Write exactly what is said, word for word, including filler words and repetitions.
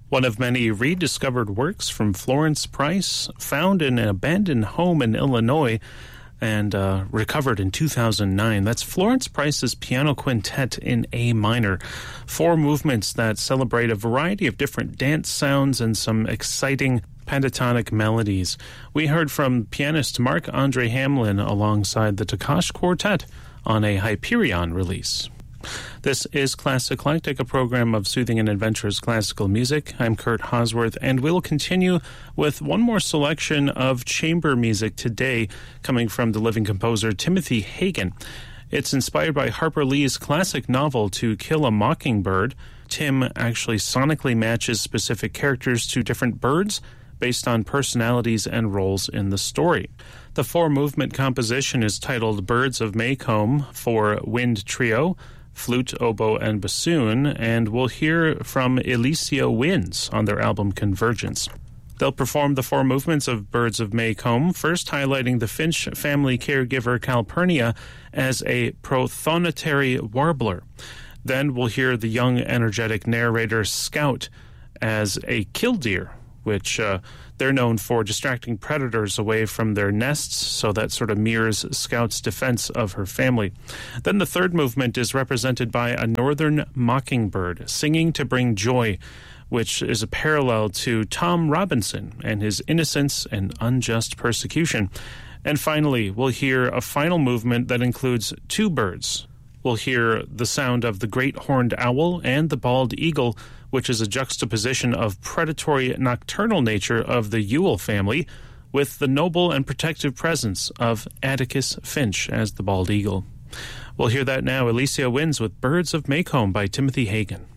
One of many rediscovered works from Florence Price, found in an abandoned home in Illinois and uh, recovered in two thousand nine. That's Florence Price's Piano Quintet in A minor. Four movements that celebrate a variety of different dance sounds and some exciting pentatonic melodies. We heard from pianist Marc-Andre Hamelin alongside the Takash Quartet on a Hyperion release. This is Classic Eclectic, a program of soothing and adventurous classical music. I'm Kurt Hosworth, and we'll continue with one more selection of chamber music today, coming from the living composer Timothy Hagen. It's inspired by Harper Lee's classic novel To Kill a Mockingbird. Tim actually sonically matches specific characters to different birds based on personalities and roles in the story. The four-movement composition is titled Birds of Maycomb for wind trio, flute, oboe, and bassoon, and we'll hear from Eliseo Winds on their album Convergence. They'll perform the four movements of Birds of Maycomb, first highlighting the Finch family caregiver Calpurnia as a prothonotary warbler. Then we'll hear the young, energetic narrator Scout as a killdeer, which uh, they're known for distracting predators away from their nests, so that sort of mirrors Scout's defense of her family. Then the third movement is represented by a northern mockingbird singing to bring joy, which is a parallel to Tom Robinson and his innocence and unjust persecution. And finally, we'll hear a final movement that includes two birds. We'll hear the sound of the great horned owl and the bald eagle, which is a juxtaposition of predatory nocturnal nature of the Yule family with the noble and protective presence of Atticus Finch as the bald eagle. We'll hear that now. Eliseo Winds with Birds of Maycomb by Timothy Hagen.